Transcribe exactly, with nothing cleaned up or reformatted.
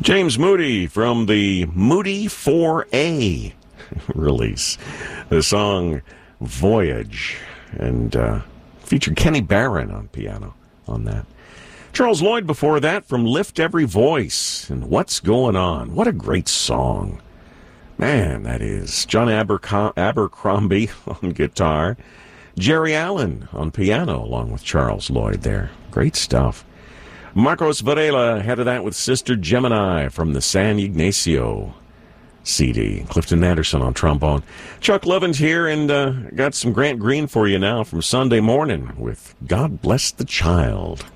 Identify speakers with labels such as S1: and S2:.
S1: James Moody from the Moody four A release. The song Voyage, and uh, featured Kenny Barron on piano on that. Charles Lloyd before that from Lift Every Voice and What's Going On. What a great song. Man, that is. John Abercom- Abercrombie on guitar. Jerry Allen on piano along with Charles Lloyd there. Great stuff. Marcos Varela headed that with Sister Gemini from the San Ignacio C D. Clifton Anderson on trombone. Chuck Levin's here, and uh, got some Grant Green for you now from Sunday morning with God Bless the Child.